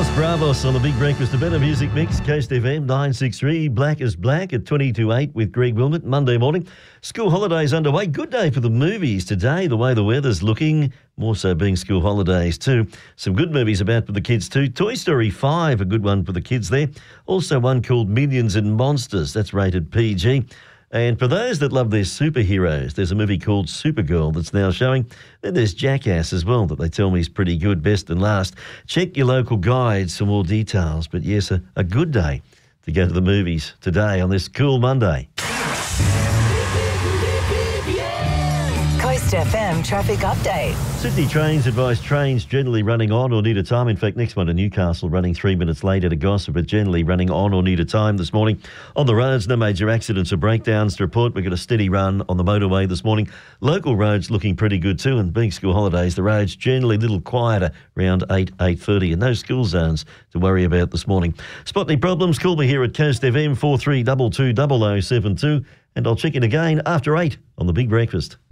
Los Bravos on the Big Breakfast, a better music mix, Coast FM 963, Black is Black at 20 to 8 with Greg Wilmot, Monday morning. School holidays underway. Good day for the movies today, the way the weather's looking, more so being school holidays too. Some good movies about for the kids too. Toy Story 5, a good one for the kids there. Also one called Minions and Monsters, that's rated PG. And for those that love their superheroes, there's a movie called Supergirl that's now showing. Then there's Jackass as well that they tell me is pretty good, best and last. Check your local guides for more details. But yes, a good day to go to the movies today on this cool Monday. Coast FM traffic update. Sydney Trains advise trains generally running on or near to time. In fact, next one to Newcastle running 3 minutes later to Gossip, but generally running on or near to time this morning. On the roads, no major accidents or breakdowns to report. We've got a steady run on the motorway this morning. Local roads looking pretty good too, and being school holidays, the roads generally a little quieter around 8:30, and no school zones to worry about this morning. Spot any problems? Call me here at Coast FM 4322 0072, and I'll check in again after 8 on the Big Breakfast.